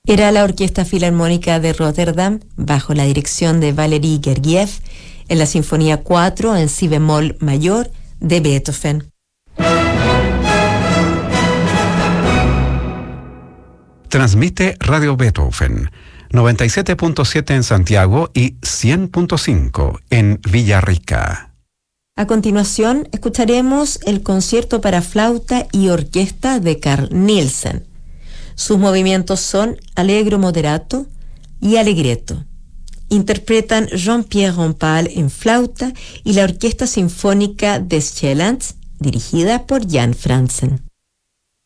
Era la Orquesta Filarmónica de Rotterdam, bajo la dirección de Valery Gergiev, en la Sinfonía 4 en si bemol mayor de Beethoven. Transmite Radio Beethoven, 97.7 en Santiago y 100.5 en Villarrica. A continuación, escucharemos el concierto para flauta y orquesta de Carl Nielsen. Sus movimientos son allegro moderato y allegretto. Interpretan Jean-Pierre Rampal en flauta y la Orquesta Sinfónica des Scheellands, dirigida por Jan Franzen.